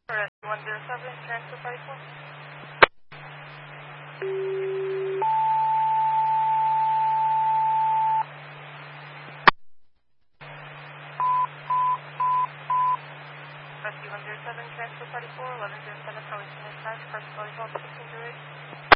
107, transfer 54. Rescue 107, transfer 44, 1107, Power Senior Crash, first 44, 16 to 8.